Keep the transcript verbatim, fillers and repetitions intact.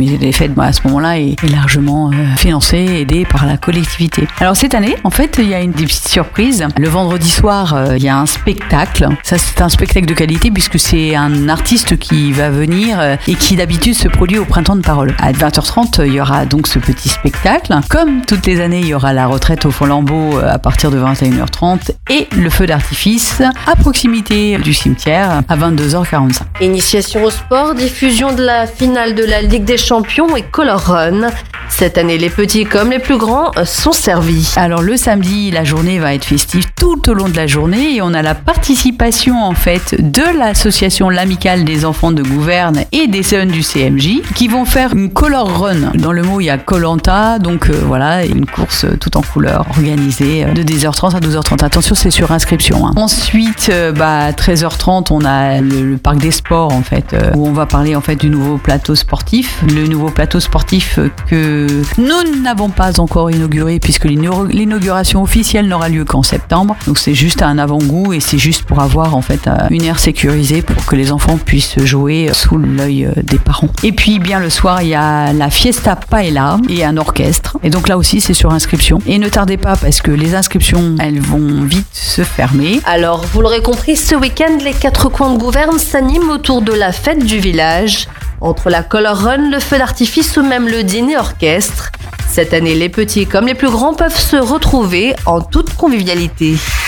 comité des fêtes, bah, à ce moment-là, est, est largement euh, financé, aidé par la collectivité. Alors cette année, en fait, il y a une des petites surprises. Le vendredi soir, euh, il y a un spectacle. Ça, c'est un spectacle de qualité puisque c'est un artiste qui va venir euh, et qui d'habitude se produit au Printemps de Parole. À vingt heures trente, il y aura donc ce petit spectacle. Comme toutes les années, il y aura la retraite au Fond-Lambeau à partir de vingt et une heures trente et le feu d'artifice à proximité du cimetière à vingt-deux heures quarante-cinq. Initiation au sport, diffusion de la finale de la Ligue des Champions et Color Run. Cette année, les petits comme les plus grands sont servis. Alors le samedi, la journée va être festive tout au long de la journée et on a la participation en fait de l'association L'Amicale des enfants de Gouverne et des jeunes du C M J qui vont faire une color run. Dans le mot, il y a Koh-Lanta, donc euh, voilà, une course tout en couleur organisée de dix heures trente à douze heures trente. Attention, c'est sur inscription. Hein. Ensuite, euh, bah, à treize heures trente, on a le, le parc des sports en fait, euh, où on va parler en fait du nouveau plateau sportif. Le nouveau plateau sportif que nous n'avons pas encore inauguré puisque l'inauguration officielle n'aura lieu qu'en septembre. Donc c'est juste un avant-goût et c'est juste pour avoir en fait une aire sécurisée pour que les enfants puissent jouer sous l'œil des parents. Et puis bien le soir, il y a la Fiesta Paella et un orchestre. Et donc là aussi, c'est sur inscription. Et ne tardez pas parce que les inscriptions, elles vont vite se fermer. Alors, vous l'aurez compris, ce week-end, les quatre coins de Gouverne s'animent autour de la fête du village. Entre la Color Run, le feu d'artifice ou même le dîner orchestre. Cette année, les petits comme les plus grands peuvent se retrouver en toute convivialité.